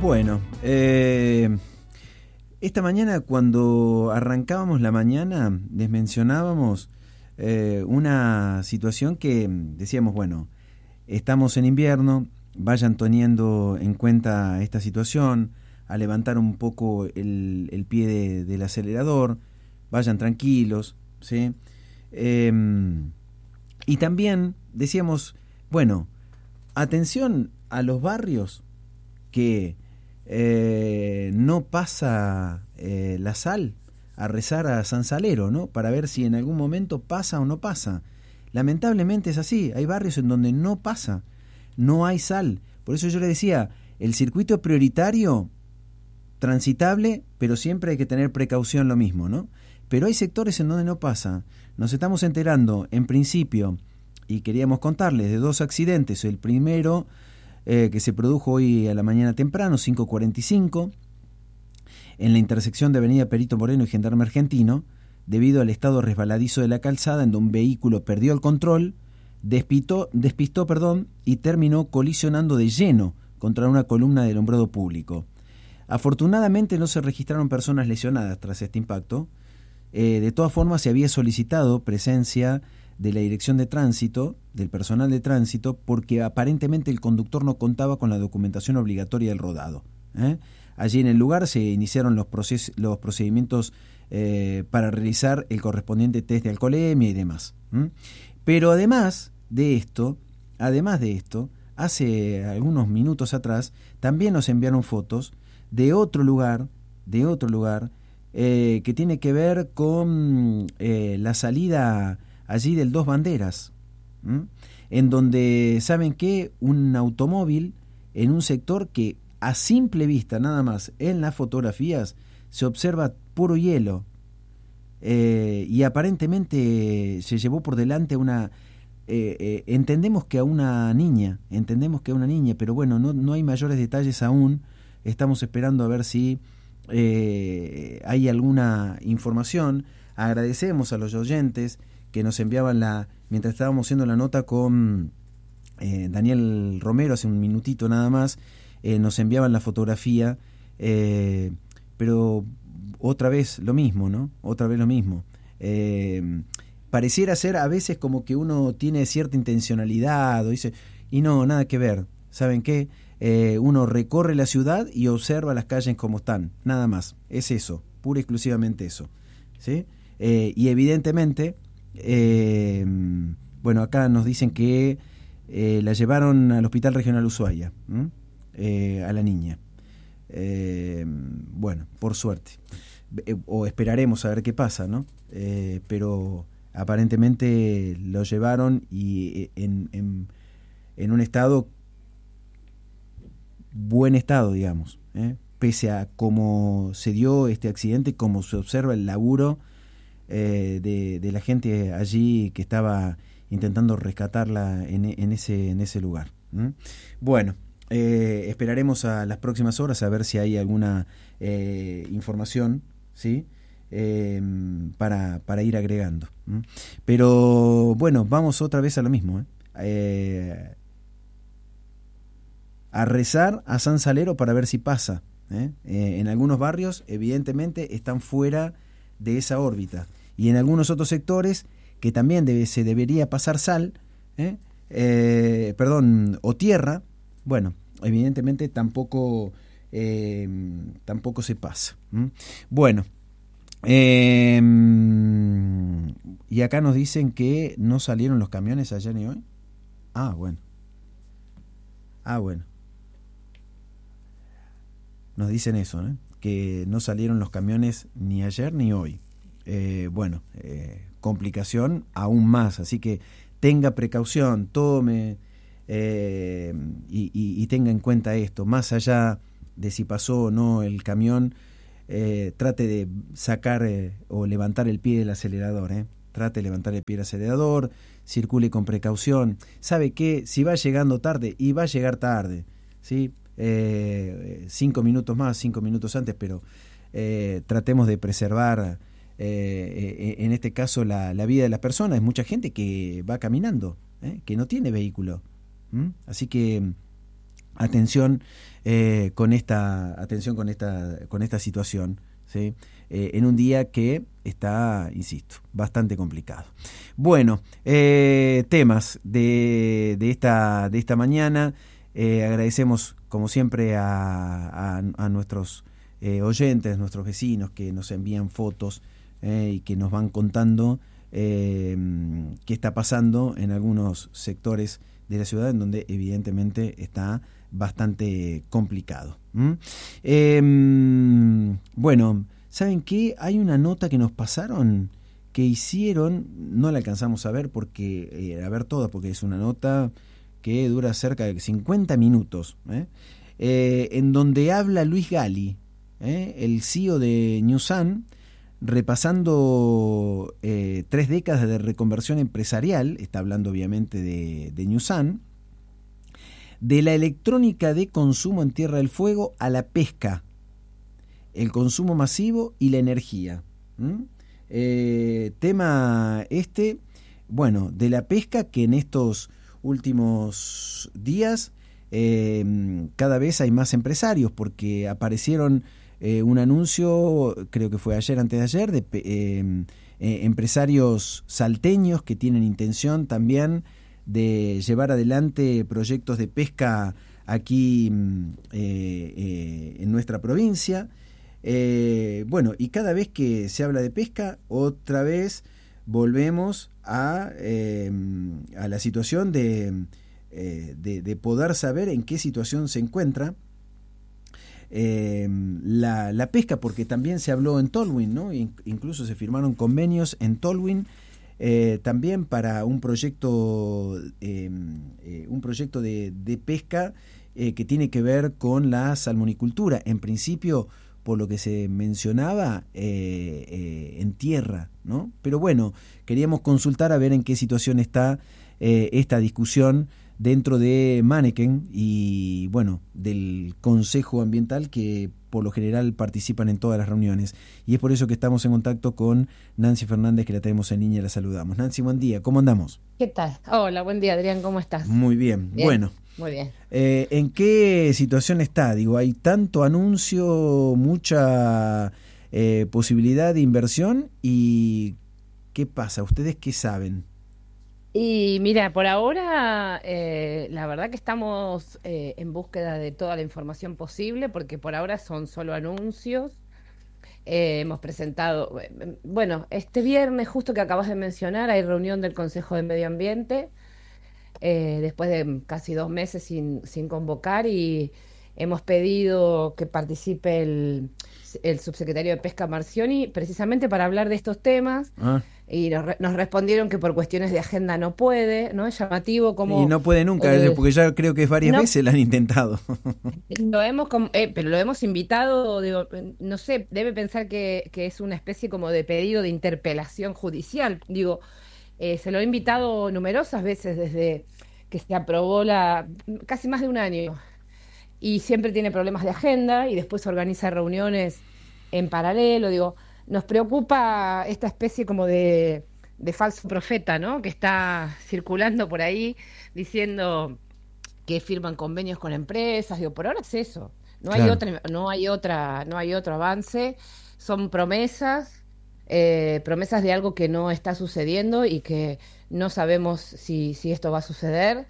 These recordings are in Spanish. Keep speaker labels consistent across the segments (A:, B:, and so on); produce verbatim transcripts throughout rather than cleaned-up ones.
A: Bueno, eh, esta mañana cuando arrancábamos la mañana les mencionábamos eh, una situación que decíamos, bueno, estamos en invierno, vayan teniendo en cuenta esta situación, a levantar un poco el, el pie de, del acelerador, vayan tranquilos, ¿sí? Eh, y también decíamos, bueno, atención a los barrios que eh, no pasa eh, la sal a rezar a San Salero, ¿no? Para ver si en algún momento pasa o no pasa. Lamentablemente es así, hay barrios en donde no pasa, no hay sal. Por eso yo le decía, el circuito prioritario, transitable, pero siempre hay que tener precaución, lo mismo, ¿no? Pero hay sectores en donde no pasa. Nos estamos enterando, en principio, y queríamos contarles de dos accidentes. El primero, eh, que se produjo hoy a la mañana temprano, cinco cuarenta y cinco, en la intersección de Avenida Perito Moreno y Gendarme Argentino, debido al estado resbaladizo de la calzada, en donde un vehículo perdió el control, despistó, despistó perdón, y terminó colisionando de lleno contra una columna del alumbrado público. Afortunadamente no se registraron personas lesionadas tras este impacto. Eh, de todas formas, se había solicitado presencia de la Dirección de Tránsito, del personal de tránsito, porque aparentemente el conductor no contaba con la documentación obligatoria del rodado. ¿eh? Allí en el lugar se iniciaron los, proces- los procedimientos eh, para realizar el correspondiente test de alcoholemia y demás. ¿m? Pero además de esto, además de esto, hace algunos minutos atrás, también nos enviaron fotos de otro lugar, de otro lugar, eh, que tiene que ver con eh, la salida allí del Dos Banderas, ¿m? en donde, ¿saben qué? Un automóvil en un sector que a simple vista, nada más, en las fotografías, se observa puro hielo, eh, y aparentemente se llevó por delante una... Eh, eh, entendemos que a una niña, entendemos que a una niña, pero bueno, no, no hay mayores detalles aún. Estamos esperando a ver si eh, hay alguna información. Agradecemos a los oyentes que nos enviaban la, mientras estábamos haciendo la nota con eh, Daniel Romero hace un minutito nada más, eh, nos enviaban la fotografía, eh, pero otra vez lo mismo, ¿no? Otra vez lo mismo. Eh, pareciera ser a veces como que uno tiene cierta intencionalidad, o dice, y no, nada que ver. ¿Saben qué? Eh, uno recorre la ciudad y observa las calles como están, nada más. Es eso, pura y exclusivamente eso, ¿sí? Eh, y evidentemente, eh, bueno, acá nos dicen que eh, la llevaron al Hospital Regional Ushuaia, eh, a la niña. Eh, bueno, por suerte. Eh, o esperaremos a ver qué pasa, ¿no? Eh, pero aparentemente lo llevaron y en, en, en un estado, buen estado, digamos, ¿eh? Pese a cómo se dio este accidente, cómo se observa el laburo eh, de, de la gente allí que estaba intentando rescatarla en, en, ese, en ese lugar. ¿eh? Bueno, eh, esperaremos a las próximas horas a ver si hay alguna eh, información, ¿sí? Eh, para, para ir agregando. ¿eh? Pero bueno, vamos otra vez a lo mismo, ¿eh? Eh, a rezar a San Salero para ver si pasa. ¿eh? Eh, en algunos barrios, evidentemente, están fuera de esa órbita. Y en algunos otros sectores, que también debe, se debería pasar sal, ¿eh? Eh, perdón, o tierra, bueno, evidentemente tampoco, eh, tampoco se pasa. ¿eh? Bueno, eh, y acá nos dicen que no salieron los camiones ayer ni hoy. Ah, bueno. Ah, bueno. Nos dicen eso, ¿no? Que no salieron los camiones ni ayer ni hoy. Eh, bueno, eh, complicación aún más, así que tenga precaución, tome eh, y, y, y tenga en cuenta esto, más allá de si pasó o no el camión, eh, trate de sacar eh, o levantar el pie del acelerador, ¿eh? Trate de levantar el pie del acelerador, circule con precaución. ¿Sabe qué? Si va llegando tarde, y va a llegar tarde, ¿sí? Eh, cinco minutos más, cinco minutos antes, pero eh, tratemos de preservar, eh, en este caso, la, la vida de las personas. Hay mucha gente que va caminando, ¿eh? que no tiene vehículo. ¿Mm? Así que atención eh, con esta atención con esta con esta situación, ¿sí? Eh, en un día que está, insisto, bastante complicado. Bueno, eh, temas de, de esta de esta mañana. Eh, agradecemos como siempre a, a, a nuestros eh, oyentes, nuestros vecinos que nos envían fotos eh, y que nos van contando eh, qué está pasando en algunos sectores de la ciudad en donde evidentemente está bastante complicado. ¿Mm? Eh, bueno, ¿saben qué? Hay una nota que nos pasaron que hicieron, no la alcanzamos a ver porque eh, a ver toda porque es una nota que dura cerca de cincuenta minutos, ¿eh? Eh, en donde habla Luis Gali, ¿eh? el C E O de Newsan, repasando eh, tres décadas de reconversión empresarial, está hablando obviamente de, de Newsan, de la electrónica de consumo en Tierra del Fuego a la pesca, el consumo masivo y la energía. ¿Mm? Eh, tema este, bueno, de la pesca que en estos últimos días eh, cada vez hay más empresarios porque aparecieron eh, un anuncio, creo que fue ayer, antes de ayer, de eh, eh, empresarios salteños que tienen intención también de llevar adelante proyectos de pesca aquí eh, eh, en nuestra provincia. Eh, bueno, y cada vez que se habla de pesca, otra vez volvemos a, eh, a la situación de, eh, de, de poder saber en qué situación se encuentra eh, la, la pesca, porque también se habló en Tolwyn, ¿no? Incluso se firmaron convenios en Tolwyn eh, también para un proyecto eh, eh, un proyecto de, de pesca eh, que tiene que ver con la salmonicultura. En principio, por lo que se mencionaba, eh, eh, en tierra, ¿no? Pero bueno, queríamos consultar a ver en qué situación está eh, esta discusión dentro de Manneken y, bueno, del Consejo Ambiental que por lo general participan en todas las reuniones. Y es por eso que estamos en contacto con Nancy Fernández, que la tenemos en línea y la saludamos. Nancy, buen día, ¿cómo andamos?
B: ¿Qué tal? Hola, buen día, Adrián, ¿cómo estás?
A: Muy bien,
B: bien.
A: Bueno.
B: Muy bien.
A: Eh, ¿En qué situación está? Digo, hay tanto anuncio, mucha eh, posibilidad de inversión y ¿qué pasa? ¿Ustedes qué saben?
B: Y mira, por ahora eh, la verdad que estamos eh, en búsqueda de toda la información posible porque por ahora son solo anuncios. Eh, hemos presentado, eh, bueno, este viernes justo que acabas de mencionar hay reunión del Consejo de Medio Ambiente. Eh, después de casi dos meses sin, sin convocar y hemos pedido que participe el, el subsecretario de Pesca Marcioni precisamente para hablar de estos temas
A: Ah.
B: y nos, re, nos respondieron que por cuestiones de agenda no puede, ¿no? Es llamativo como...
A: Y no puede nunca, eh, porque ya creo que varias no, veces la han intentado.
B: Lo hemos, eh, pero lo hemos invitado, digo, no sé, debe pensar que, que es una especie como de pedido de interpelación judicial, digo... Eh, se lo he invitado numerosas veces desde que se aprobó la casi más de un año y siempre tiene problemas de agenda y después organiza reuniones en paralelo. Digo, nos preocupa esta especie como de, de falso profeta, ¿no? Que está circulando por ahí diciendo que firman convenios con empresas. Digo, por ahora es eso. No hay
A: Claro.
B: otra, no hay otra, no hay otro avance. Son promesas. Eh, promesas de algo que no está sucediendo y que no sabemos si, si esto va a suceder.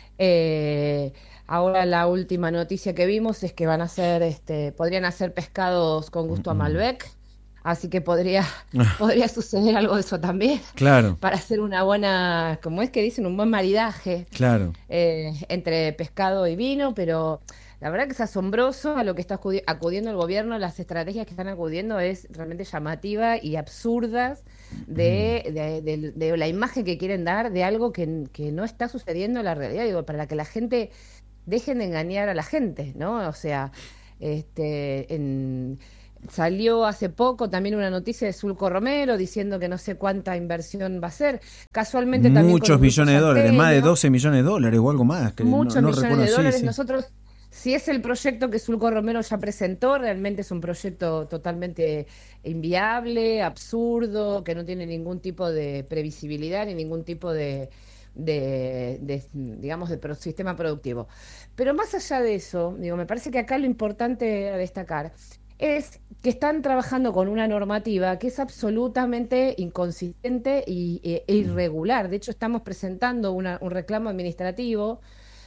B: Eh, ahora la última noticia que vimos es que van a hacer, este, podrían hacer pescados con gusto a Malbec, así que podría, podría suceder algo de eso también.
A: Claro.
B: Para hacer una buena, como es que dicen, un buen maridaje.
A: Claro.
B: Eh, entre pescado y vino, pero la verdad que es asombroso a lo que está acudiendo el gobierno. Las estrategias que están acudiendo es realmente llamativa y absurdas de, de, de, de la imagen que quieren dar de algo que, que no está sucediendo en la realidad. Digo, para que la gente dejen de engañar a la gente, ¿no? O sea, este, en, salió hace poco también una noticia de Sulco Romero diciendo que no sé cuánta inversión va a ser. Casualmente también
A: muchos millones de dólares, más de doce millones de dólares o algo más. Que
B: muchos
A: no, no
B: millones
A: recuerdo,
B: de dólares.
A: Sí, sí.
B: Nosotros, si es el proyecto que Sulco Romero ya presentó, realmente es un proyecto totalmente inviable, absurdo, que no tiene ningún tipo de previsibilidad ni ningún tipo de, de, de digamos, de pro, sistema productivo. Pero más allá de eso, digo, me parece que acá lo importante a destacar es que están trabajando con una normativa que es absolutamente inconsistente y, e, e irregular. De hecho, estamos presentando una, un reclamo administrativo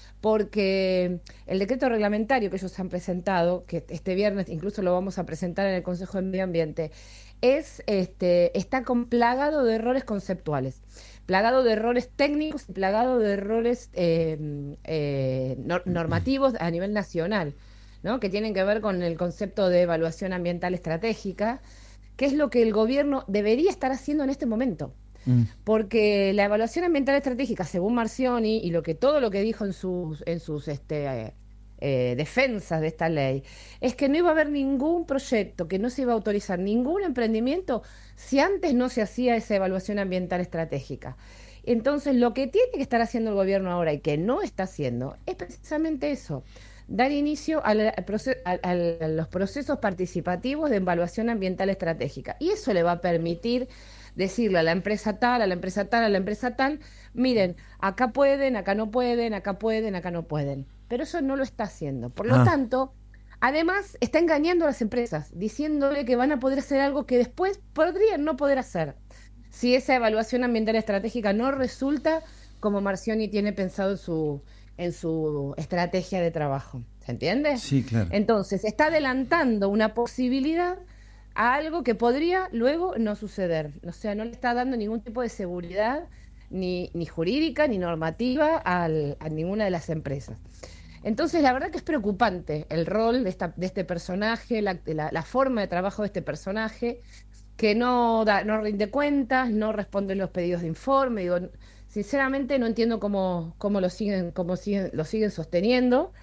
B: porque el decreto reglamentario que ellos han presentado, que este viernes incluso lo vamos a presentar en el Consejo de Medio Ambiente, es, este, está con plagado de errores conceptuales, plagado de errores técnicos y plagado de errores eh, eh, normativos a nivel nacional, ¿no? Que tienen que ver con el concepto de evaluación ambiental estratégica, que es lo que el gobierno debería estar haciendo en este momento. Mm. Porque la evaluación ambiental estratégica, según Marcioni, y lo que todo lo que dijo en sus, en sus este, eh, eh, defensas de esta ley, es que no iba a haber ningún proyecto, que no se iba a autorizar ningún emprendimiento si antes no se hacía esa evaluación ambiental estratégica. Entonces, lo que tiene que estar haciendo el gobierno ahora y que no está haciendo es precisamente eso: dar inicio a, la, a, a, a los procesos participativos de evaluación ambiental estratégica. Y eso le va a permitir decirle a la empresa tal, a la empresa tal, a la empresa tal, miren, acá pueden, acá no pueden, acá pueden, acá no pueden. Pero eso no lo está haciendo. Por lo ah. tanto, además está engañando a las empresas, diciéndole que van a poder hacer algo que después podrían no poder hacer, si esa evaluación ambiental estratégica no resulta como Marcioni tiene pensado en su, en su estrategia de trabajo. ¿Se entiende?
A: Sí, claro.
B: Entonces, está adelantando una posibilidad a algo que podría luego no suceder. O sea, no le está dando ningún tipo de seguridad ni, ni jurídica ni normativa al, a ninguna de las empresas. Entonces, la verdad que es preocupante el rol de, esta, de este personaje, la, la, la forma de trabajo de este personaje, que no, da, no rinde cuentas, no responde los pedidos de informe. Digo, sinceramente no entiendo cómo, cómo, lo, siguen, cómo siguen, lo siguen sosteniendo.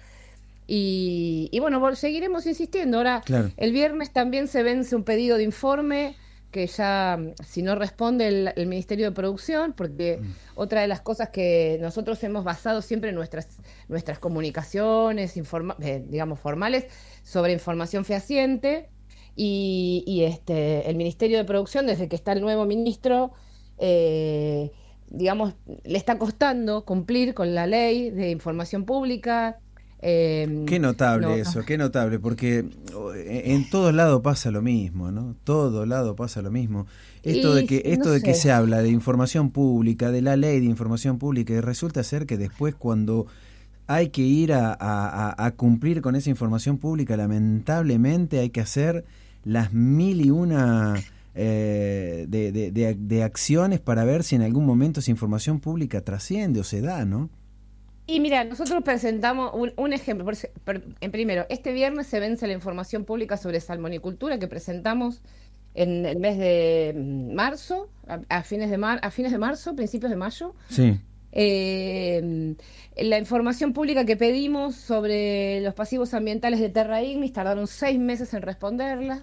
B: Y, y bueno, seguiremos insistiendo. Ahora, claro, el viernes también se vence un pedido de informe que ya, si no responde el, el Ministerio de Producción, porque mm. otra de las cosas que nosotros hemos basado siempre en nuestras, nuestras comunicaciones, informa, eh, digamos, formales, sobre información fehaciente, y, y este, el Ministerio de Producción, desde que está el nuevo ministro, eh, digamos, le está costando cumplir con la ley de información pública.
A: Eh, qué notable no, eso, qué notable, porque en todos lados pasa lo mismo, ¿no? Todo lado pasa lo mismo. Esto de que esto no de sé. que se habla de información pública, de la ley de información pública, y resulta ser que después cuando hay que ir a, a, a cumplir con esa información pública, lamentablemente hay que hacer las mil y una eh, de, de, de, de acciones para ver si en algún momento esa información pública trasciende o se da, ¿no?
B: Y mira, nosotros presentamos un, un ejemplo. Por, por, en primero, este viernes se vence la información pública sobre salmonicultura que presentamos en el mes de marzo, a, a fines de mar, a fines de marzo, principios de mayo.
A: Sí.
B: Eh, la información pública que pedimos sobre los pasivos ambientales de Terra Ignis tardaron seis meses en responderla.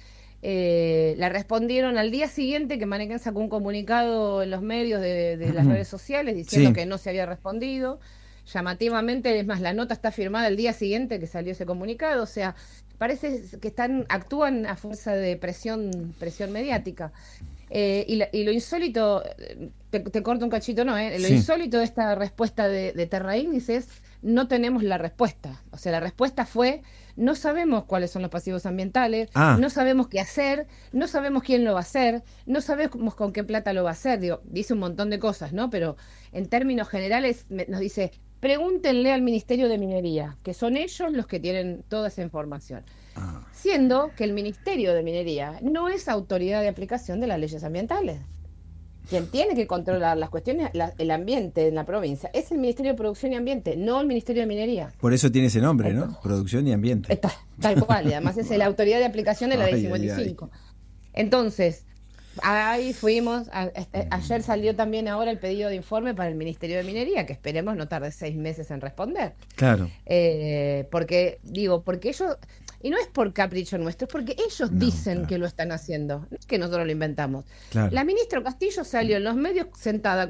B: Eh, la respondieron al día siguiente que Manneken sacó un comunicado en los medios de, de las redes sociales diciendo sí. que no se había respondido. Llamativamente, es más, la nota está firmada el día siguiente que salió ese comunicado. O sea, parece que están actúan a fuerza de presión presión mediática. Eh, y, la, y lo insólito, te, te corto un cachito, no, ¿eh? Lo sí. insólito de esta respuesta de, de Terra Ignis es: no tenemos la respuesta. O sea, la respuesta fue: no sabemos cuáles son los pasivos ambientales, ah. no sabemos qué hacer, no sabemos quién lo va a hacer, no sabemos con qué plata lo va a hacer. Digo, dice un montón de cosas, ¿no? Pero en términos generales me, nos dice: pregúntenle al Ministerio de Minería, que son ellos los que tienen toda esa información. Ah. Siendo que el Ministerio de Minería no es autoridad de aplicación de las leyes ambientales. Quien tiene que controlar las cuestiones, la, el ambiente en la provincia, es el Ministerio de Producción y Ambiente, no el Ministerio de Minería.
A: Por eso tiene ese nombre, ¿no? Entonces, Producción y Ambiente.
B: Está, tal cual, y además es la autoridad de aplicación de la ley cincuenta y cinco. Ay, ay. Entonces, ahí fuimos, a, a, ayer salió también ahora el pedido de informe para el Ministerio de Minería, que esperemos no tarde seis meses en responder.
A: Claro.
B: Eh, porque, digo, porque ellos... Y no es por capricho nuestro, es porque ellos no, dicen claro. que lo están haciendo, no es que nosotros lo inventamos.
A: Claro.
B: La ministra Castillo salió en los medios sentada